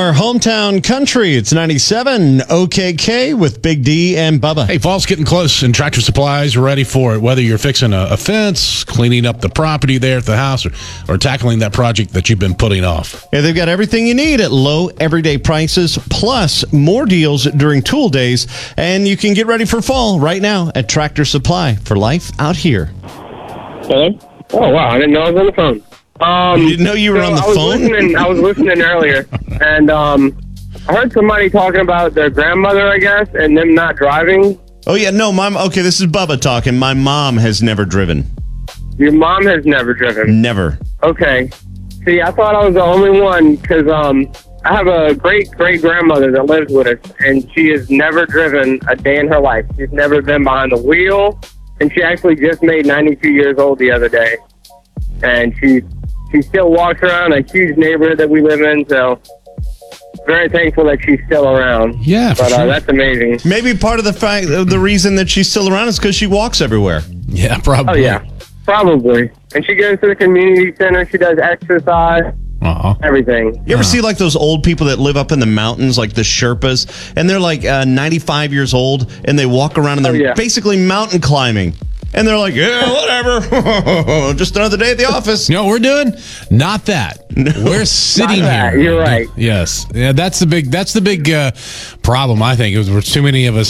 our hometown country. It's 97 OKK with Big D and Bubba. Hey, fall's getting close, and Tractor Supply is ready for it. Whether you're fixing a fence, cleaning up the property there at the house, or tackling that project that you've been putting off. Yeah, they've got everything you need at low everyday prices, plus more deals during tool days. And you can get ready for fall right now at Tractor Supply for life out here. Hello? Oh, wow. I didn't know I was on the phone. You didn't know you were on the phone? I was listening earlier, and I heard somebody talking about their grandmother, I guess, and them not driving. Oh, yeah. No, Okay, this is Bubba talking. My mom has never driven. Your mom has never driven? Never. Okay. See, I thought I was the only one, because I have a great-great-grandmother that lives with us, and she has never driven a day in her life. She's never been behind the wheel, and she actually just made 92 years old the other day. And she still walks around a huge neighborhood that we live in, so very thankful that she's still around. Yeah, for sure. That's amazing. Maybe part of the reason that she's still around is because she walks everywhere. Yeah, probably. Oh, yeah, probably. And she goes to the community center. She does exercise, everything. You ever see like those old people that live up in the mountains, like the Sherpas, and they're like 95 years old, and they walk around and they're basically mountain climbing. And they're like, yeah, whatever. Just another day at the office. You know what we're doing? Not that. No, we're sitting here. You're right. Yes. Yeah, that's the big problem, I think. Is we're too many of us